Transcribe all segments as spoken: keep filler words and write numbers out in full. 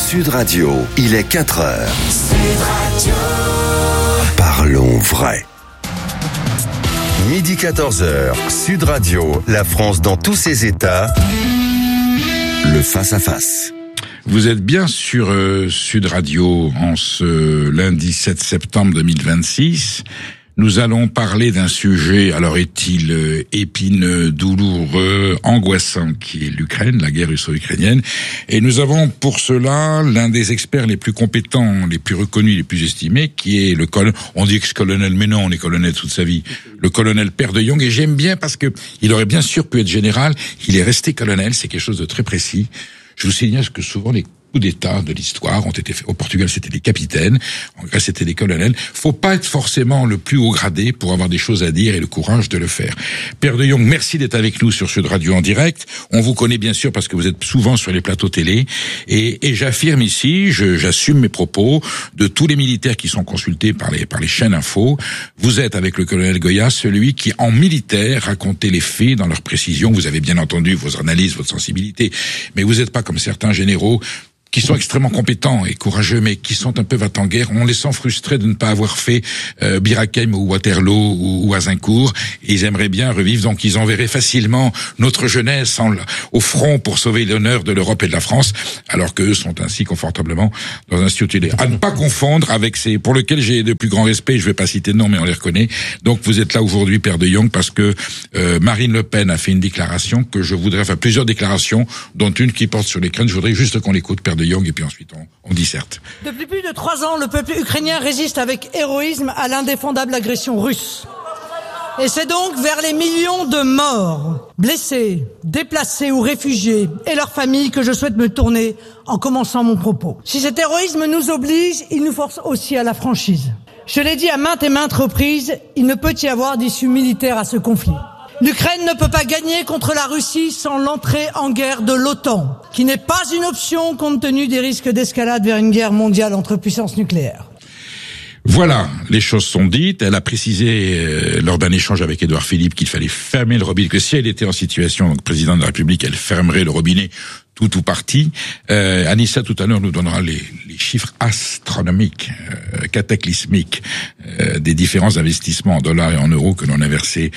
Sud Radio, il est quatre heures. Sud Radio. Parlons vrai. Midi quatorze heures, Sud Radio, la France dans tous ses états. Le face-à-face. Vous êtes bien sur euh, Sud Radio en ce lundi sept septembre deux mille vingt-six. Nous allons parler d'un sujet, alors est-il euh, épineux, douloureux, angoissant, qui est l'Ukraine, la guerre russo-ukrainienne. Et nous avons pour cela l'un des experts les plus compétents, les plus reconnus, les plus estimés, qui est le colonel, on dit ex-colonel, mais non, on est colonel toute sa vie, le colonel Père de Jong. Et j'aime bien parce que il aurait bien sûr pu être général, il est resté colonel, c'est quelque chose de très précis. Je vous signale que souvent les coups d'État de l'histoire ont été faits. Au Portugal, c'était les capitaines. En Grèce, c'était les colonels. Faut pas être forcément le plus haut gradé pour avoir des choses à dire et le courage de le faire. Père de Jong, merci d'être avec nous sur Sud Radio en direct. On vous connaît bien sûr parce que vous êtes souvent sur les plateaux télé. Et, et j'affirme ici, je, j'assume mes propos de tous les militaires qui sont consultés par les, par les chaînes info. Vous êtes avec le colonel Goya, celui qui, en militaire, racontait les faits dans leur précision. Vous avez bien entendu vos analyses, votre sensibilité. Mais vous n'êtes pas comme certains généraux qui sont extrêmement compétents et courageux, mais qui sont un peu va-t-en-guerre. On les sent frustrés de ne pas avoir fait euh, Bir Hakeim ou Waterloo ou, ou Azincourt. Et ils aimeraient bien revivre, donc ils enverraient facilement notre jeunesse en, au front pour sauver l'honneur de l'Europe et de la France, alors qu'eux sont ainsi confortablement dans un institut télé. À ne pas confondre avec ces, pour lesquels j'ai de plus grands respects, je ne vais pas citer de nom, mais on les reconnaît. Donc vous êtes là aujourd'hui, Père de Jong, parce que euh, Marine Le Pen a fait une déclaration que je voudrais, enfin plusieurs déclarations, dont une qui porte sur l'Ukraine. Je voudrais juste qu'on l'écoute, Père de Jong, et puis ensuite on, on disserte. Depuis plus de trois ans, le peuple ukrainien résiste avec héroïsme à l'indéfendable agression russe. Et c'est donc vers les millions de morts, blessés, déplacés ou réfugiés et leurs familles que je souhaite me tourner en commençant mon propos. Si cet héroïsme nous oblige, il nous force aussi à la franchise. Je l'ai dit à maintes et maintes reprises, il ne peut y avoir d'issue militaire à ce conflit. L'Ukraine ne peut pas gagner contre la Russie sans l'entrée en guerre de l'OTAN, qui n'est pas une option compte tenu des risques d'escalade vers une guerre mondiale entre puissances nucléaires. Voilà, les choses sont dites. Elle a précisé euh, lors d'un échange avec Édouard Philippe qu'il fallait fermer le robinet, que si elle était en situation, donc président de la République, elle fermerait le robinet tout ou partie. Euh, Anissa, tout à l'heure, nous donnera les, les chiffres astronomiques, euh, cataclysmiques euh, des différents investissements en dollars et en euros que l'on a versés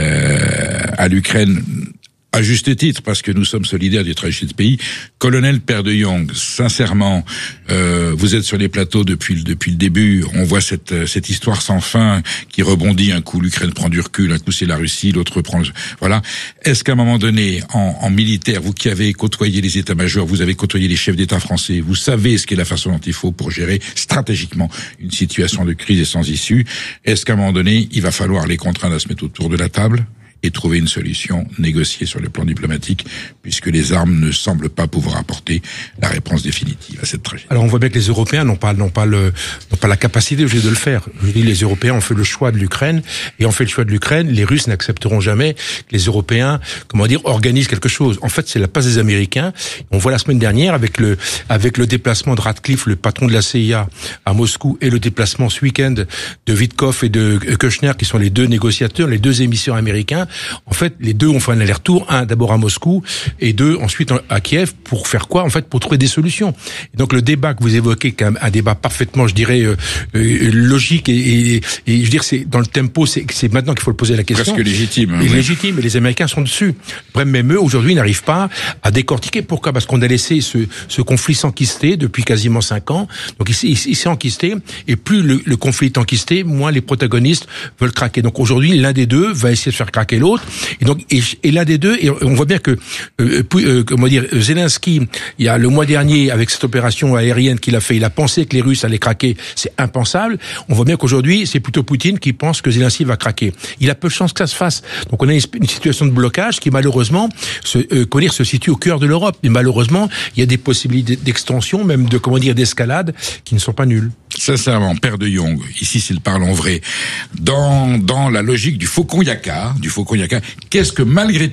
euh, à l'Ukraine. À juste titre, parce que nous sommes solidaires du tragédie de ce pays. Colonel Père de Jong, sincèrement, euh, vous êtes sur les plateaux depuis le, depuis le début. On voit cette, cette histoire sans fin qui rebondit. Un coup, l'Ukraine prend du recul, un coup, c'est la Russie, l'autre prend... Voilà. Est-ce qu'à un moment donné, en, en militaire, vous qui avez côtoyé les états-majors, vous avez côtoyé les chefs d'État français, vous savez ce qu'est la façon dont il faut pour gérer stratégiquement une situation de crise et sans issue. Est-ce qu'à un moment donné, il va falloir les contraindre à se mettre autour de la table et trouver une solution négociée sur le plan diplomatique, puisque les armes ne semblent pas pouvoir apporter la réponse définitive à cette tragédie. Alors on voit bien que les Européens n'ont pas n'ont pas le n'ont pas la capacité de le faire. Je dis, les Européens ont fait le choix de l'Ukraine et ont fait le choix de l'Ukraine. Les Russes n'accepteront jamais que les Européens, comment dire, organisent quelque chose. En fait, c'est la passe des Américains. On voit la semaine dernière avec le avec le déplacement de Ratcliffe, le patron de la C I A, à Moscou, et le déplacement ce week-end de Witkoff et de Kushner, qui sont les deux négociateurs, les deux émissaires américains. En fait, les deux ont fait un aller-retour, un d'abord à Moscou et deux ensuite à Kiev, pour faire quoi? En fait, pour trouver des solutions. Et donc le débat que vous évoquez, quand même, un débat parfaitement, je dirais, euh, euh, logique et, et, et je veux dire, c'est dans le tempo, c'est, c'est maintenant qu'il faut le poser la question. Presque légitime. Et oui. Légitime, et les Américains sont dessus. Le problème, même eux, aujourd'hui, n'arrivent pas à décortiquer. Pourquoi? Parce qu'on a laissé ce, ce conflit s'enquister depuis quasiment cinq ans. Donc il, il, il s'est enquisté, et plus le, le conflit est enquisté, moins les protagonistes veulent craquer. Donc aujourd'hui, l'un des deux va essayer de faire craquer l'autre. Et donc, et, et l'un des deux, et on voit bien que, euh, euh, comment dire, Zelensky, il y a le mois dernier, avec cette opération aérienne qu'il a fait, il a pensé que les Russes allaient craquer. C'est impensable. On voit bien qu'aujourd'hui, c'est plutôt Poutine qui pense que Zelensky va craquer. Il a peu de chance que ça se fasse. Donc on a une, une situation de blocage qui, malheureusement, se, euh, comment dire, se situe au cœur de l'Europe. Et malheureusement, il y a des possibilités d'extension, même de, comment dire, d'escalade, qui ne sont pas nulles. Sincèrement, Père de Jong, ici c'est le parlons vrai, dans dans la logique du faucon Yaka, du faucon Yaka, qu'est-ce que malgré tout,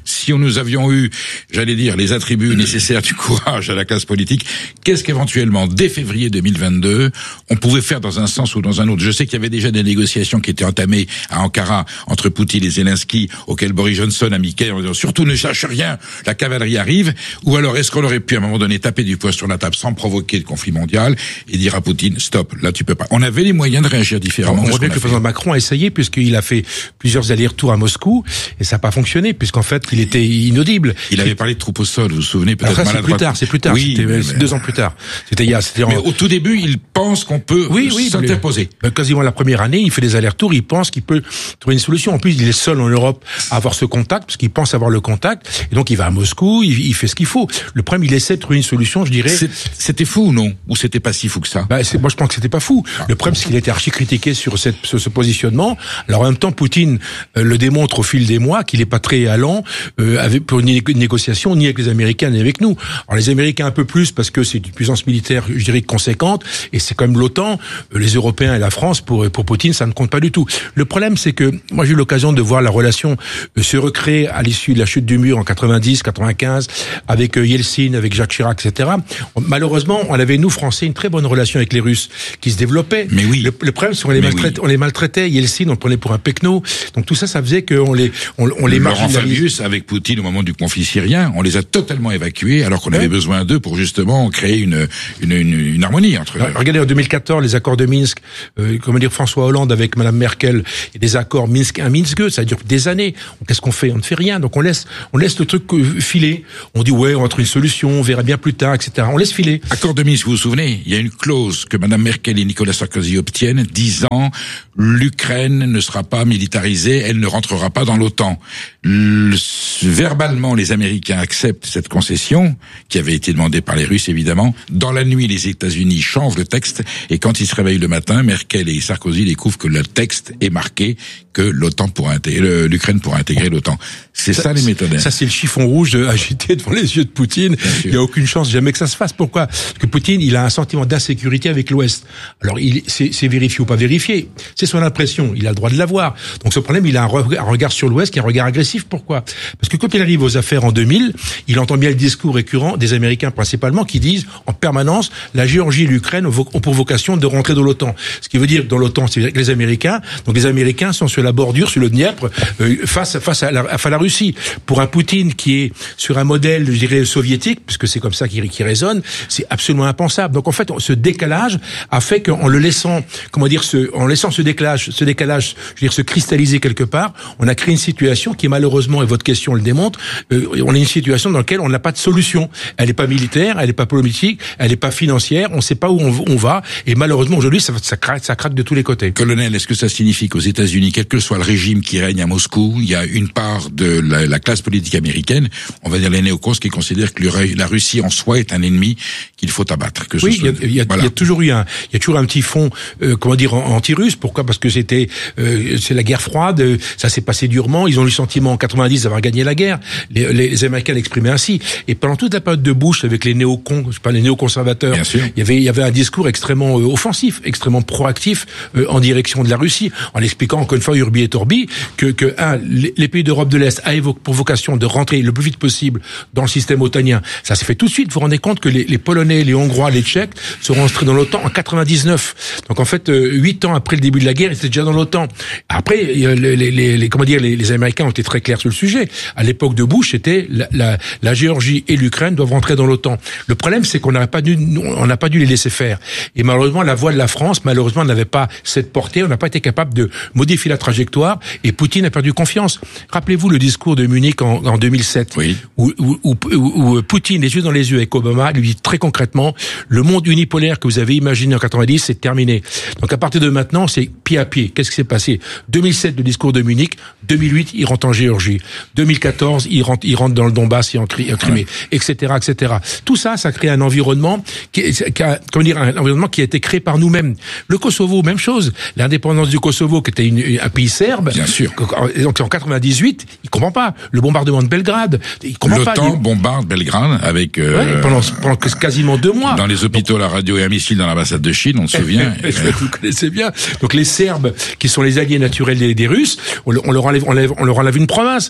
si nous avions eu, j'allais dire, les attributs nécessaires du courage à la classe politique, qu'est-ce qu'éventuellement, dès février deux mille vingt-deux, on pouvait faire dans un sens ou dans un autre? Je sais qu'il y avait déjà des négociations qui étaient entamées à Ankara entre Poutine et Zelensky, auxquelles Boris Johnson a mis en disant surtout ne cherche rien, la cavalerie arrive. Ou alors est-ce qu'on aurait pu à un moment donné taper du poing sur la table sans provoquer de conflit mondial et dire à Poutine stop, là tu peux pas. On avait les moyens de réagir différemment. On voit bien que le président Macron a essayé puisqu'il a fait plusieurs allers-retours à Moscou et ça n'a pas fonctionné puisqu'en fait il était inaudible. Il avait parlé de troupes au sol, vous vous souvenez peut-être. Alors ça c'est plus tard, c'est plus tard. Oui, c'était mais, deux ans plus tard. C'était il y a. C'était mais en... au tout début, il pense qu'on peut oui, oui, s'interposer. Mais, quasiment la première année, il fait des allers-retours, il pense qu'il peut trouver une solution. En plus, il est seul en Europe à avoir ce contact parce qu'il pense avoir le contact et donc il va à Moscou, il, il fait ce qu'il faut. Le problème, il essaie de trouver une solution, je dirais. C'est, c'était fou ou non? Ou c'était pas si fou que ça? Bah, c'est, moi, je pense que c'était pas fou. Ah. Le problème, c'est qu'il a été archi critiqué sur cette, ce, ce positionnement. Alors, en même temps, Poutine euh, le démontre au fil des mois qu'il est pas très allant euh, avec, pour une, une négociation ni avec les Américains ni avec nous. Alors, les Américains un peu plus parce que c'est une puissance militaire, je dirais, conséquente et c'est quand même l'OTAN. Euh, les Européens et la France, pour, pour Poutine, ça ne compte pas du tout. Le problème, c'est que moi, j'ai eu l'occasion de voir la relation euh, se recréer à l'issue de la chute du mur en quatre-vingt-dix, quatre-vingt-quinze, avec euh, Yeltsin, avec Jacques Chirac, et cetera. Malheureusement, on avait, nous, Français, une très bonne relation avec les Russes qui se développait. Mais oui. Le, le problème, c'est qu'on les, maltraitait, oui. on les maltraitait. Yeltsin, on le prenait pour un pecno. Donc tout ça, ça faisait qu'on les, on, on les marginalisait. Laurent Fabius, avec Poutine, au moment du conflit syrien, on les a totalement évacués, alors qu'on ouais. avait besoin d'eux pour justement créer une, une, une, une harmonie entre eux. Regardez, en deux mille quatorze, les accords de Minsk, euh, comment dire, François Hollande avec Madame Merkel, et des accords Minsk un, Minsk deux, ça dure des années. Qu'est-ce qu'on fait? On ne fait rien. Donc on laisse, on laisse le truc filer. On dit, ouais, on va trouver une solution, on verra bien plus tard, et cetera. On laisse filer. Accord de Minsk, vous vous souvenez? Il y a une clause que Madame Merkel et Nicolas Sarkozy obtiennent, disant, l'Ukraine ne sera pas militarisée, elle ne rentrera pas dans l'OTAN. Le, verbalement, les Américains acceptent cette concession, qui avait été demandée par les Russes, évidemment. Dans la nuit, les États-Unis changent le texte, et quand ils se réveillent le matin, Merkel et Sarkozy découvrent que le texte est marqué que l'OTAN pourra intégrer, l'Ukraine pourra intégrer l'OTAN. C'est ça, ça les méthodes. Ça, c'est le chiffon rouge agité devant les yeux de Poutine. Il n'y a aucune chance jamais que ça se fasse. Pourquoi? Parce que Poutine, il a un sentiment d'insécurité avec l'Ouest. Alors, il, c'est, c'est vérifié ou pas vérifié. C'est son impression. Il a le droit de l'avoir. Donc, ce problème, il a un regard, un regard sur l'Ouest qui est un regard agressif. Pourquoi? Parce que quand il arrive aux affaires en deux mille, il entend bien le discours récurrent des Américains principalement qui disent en permanence la Géorgie et l'Ukraine ont pour vocation de rentrer dans l'OTAN. Ce qui veut dire dans l'OTAN, c'est les Américains. Donc, les Américains sont sur la bordure, sur le Dniepr, euh, face face à la, à la Russie. Pour un Poutine qui est sur un modèle, je dirais, soviétique, puisque c'est comme ça qu'il, qu'il résonne, c'est absolument impensable. Donc en fait, ce décalage a fait qu'en le laissant, comment dire, ce, en laissant ce décalage, ce décalage, je veux dire, se cristalliser quelque part, on a créé une situation qui malheureusement, et votre question le démontre, euh, on a une situation dans laquelle on n'a pas de solution. Elle n'est pas militaire, elle n'est pas politique, elle n'est pas financière, on ne sait pas où on, on va, et malheureusement aujourd'hui, ça, ça craque, ça craque de tous les côtés. Colonel, est-ce que ça signifie qu'aux États-Unis, quel que soit le régime qui règne à Moscou, il y a une part de la, la classe politique américaine, on va dire les néocons, qui considèrent que la Russie en soi est un ennemi qu'il faut abattre. Que oui, ce soit... il y a, voilà. y a toujours eu un, il y a toujours un petit fond, euh, comment dire, anti-russe. Pourquoi? Parce que c'était, euh, c'est la guerre froide. Euh, ça s'est passé durement. Ils ont eu le sentiment en quatre-vingt-dix d'avoir gagné la guerre. Les, les, les Américains l'exprimaient ainsi. Et pendant toute la période de Bush, avec les néocons, je sais pas, les néoconservateurs, il y avait, il y avait un discours extrêmement euh, offensif, extrêmement proactif euh, en direction de la Russie, en expliquant encore une fois Urbi et Torbi que, que un, les, les pays d'Europe de l'Est avaient pour vocation de rentrer le plus vite possible dans le système otanien. Ça s'est fait tout de suite. Vous vous rendez compte que les, les Polonais, les Hongrois, les Tchèques seront entrés dans l'OTAN en quatre-vingt-dix-neuf. Donc en fait, huit euh, ans après le début de la guerre, ils étaient déjà dans l'OTAN. Après, les, les, les, les comment dire, les, les Américains ont été très clairs sur le sujet. À l'époque de Bush, c'était la, la, la Géorgie et l'Ukraine doivent rentrer dans l'OTAN. Le problème, c'est qu'on n'a pas dû, on n'a pas dû les laisser faire. Et malheureusement, la voix de la France, malheureusement, n'avait pas cette portée. On n'a pas été capable de modifier la trajectoire. Et Poutine a perdu confiance. Rappelez-vous le discours de Munich en, en deux mille sept, oui. où, où, où, où Poutine, les yeux dans les yeux avec Obama, lui dit très concrètement, le monde unipolaire que vous avez imaginé en quatre-vingt-dix, c'est terminé. Donc à partir de maintenant, c'est pied à pied. Qu'est-ce qui s'est passé? deux mille sept, le discours de Munich. deux mille huit, il rentre en Géorgie. deux mille quatorze, il rentre, il rentre dans le Donbass et en Crimée, ouais. et cetera, et cetera. Tout ça, ça crée un environnement qui, qui a, comment dire, un environnement qui a été créé par nous-mêmes. Le Kosovo, même chose. L'indépendance du Kosovo, qui était une, un pays serbe. Bien sûr. Donc en quatre-vingt-dix-huit, il comprend pas. Le bombardement de Belgrade, il comprend pas. L'OTAN bombarde Belgrade avec euh, ouais, pendant, pendant quasiment deux mois. Dans les hôpitaux, donc, la radio et un missile dans l'ambassade de Chine, on se souvient. Vous connaissez bien. Donc les Serbes, qui sont les alliés naturels des, des Russes, on, on leur enlève, on, enlève, on leur enlève une province. Et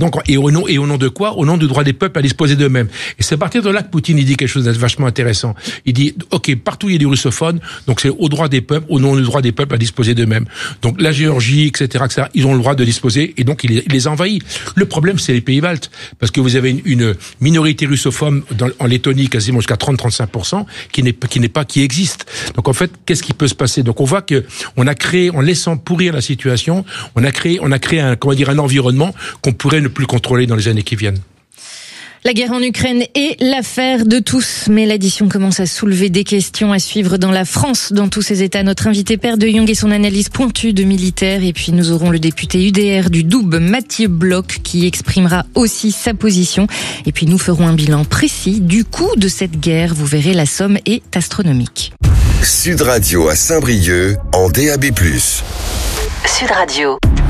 donc, et au nom, et au nom de quoi? Au nom du droit des peuples à disposer d'eux-mêmes. Et c'est à partir de là que Poutine, il dit quelque chose de vachement intéressant. Il dit, ok, partout il y a des russophones, donc c'est au droit des peuples, au nom du droit des peuples à disposer d'eux-mêmes. Donc la Géorgie, et cetera, et cetera, ils ont le droit de disposer, et donc il les, il les envahit. Le problème, c'est les pays baltes, parce que vous avez une, une minorité russophone dans, en Lettonie, quasiment jusqu'à trente à trente-cinq pour cent, qui n'est, qui n'est pas, qui existe. Donc en fait, qu'est-ce qui peut se passer? Donc on voit que on a créé, en laissant pourrir la situation, on a créé, on a créé un, comment dire, un environnement qu'on pourrait ne plus contrôler dans les années qui viennent. La guerre en Ukraine est l'affaire de tous, mais l'addition commence à soulever des questions à suivre dans la France, dans tous ses états. Notre invité Père de Jong et son analyse pointue de militaires. Et puis nous aurons le député U D R du Doubs, Mathieu Bloch, qui exprimera aussi sa position. Et puis nous ferons un bilan précis du coût de cette guerre. Vous verrez, la somme est astronomique. Sud Radio à Saint-Brieuc en D A B plus. Sud Radio.